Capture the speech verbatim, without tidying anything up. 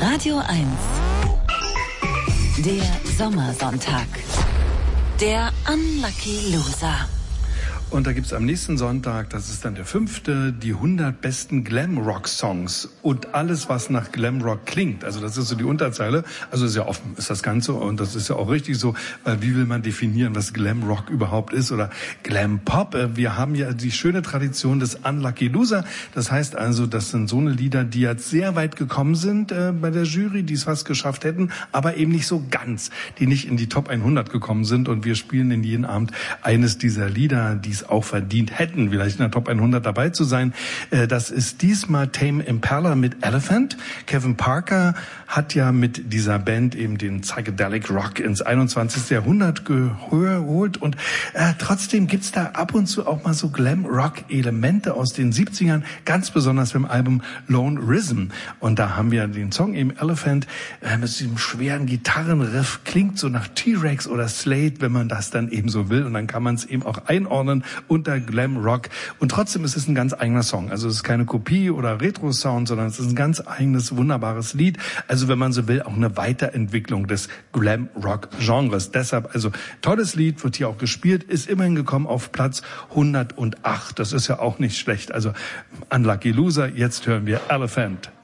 Radio eins. Der Sommersonntag. Der Unlucky Loser. Und da gibt's am nächsten Sonntag, das ist dann der fünfte, die hundert besten Glam-Rock-Songs und alles, was nach Glam-Rock klingt. Also das ist so die Unterzeile. Also sehr offen ist das Ganze und das ist ja auch richtig so, weil wie will man definieren, was Glam-Rock überhaupt ist oder Glam-Pop? Wir haben ja die schöne Tradition des Unlucky Loser. Das heißt also, das sind so eine Lieder, die jetzt sehr weit gekommen sind äh, bei der Jury, die es fast geschafft hätten, aber eben nicht so ganz, die nicht in die Top hundert gekommen sind. Und wir spielen in jeden Abend eines dieser Lieder, die es auch verdient hätten, vielleicht in der Top hundert dabei zu sein. Das ist diesmal Tame Impala mit Elephant. Kevin Parker hat ja mit dieser Band eben den Psychedelic Rock ins einundzwanzigste Jahrhundert geholt und äh, trotzdem gibt's da ab und zu auch mal so Glam-Rock-Elemente aus den siebzigern, ganz besonders beim Album Lone Rhythm. Und da haben wir den Song eben Elephant äh, mit diesem schweren Gitarrenriff, klingt so nach T-Rex oder Slade, wenn man das dann eben so will. Und dann kann man es eben auch einordnen unter Glam Rock. Und trotzdem ist es ein ganz eigener Song. Also es ist keine Kopie oder Retro-Sound, sondern es ist ein ganz eigenes, wunderbares Lied. Also wenn man so will, auch eine Weiterentwicklung des Glam Rock Genres. Deshalb, also tolles Lied, wird hier auch gespielt, ist immerhin gekommen auf Platz hundertacht. Das ist ja auch nicht schlecht. Also Unlucky Loser, jetzt hören wir Elephant.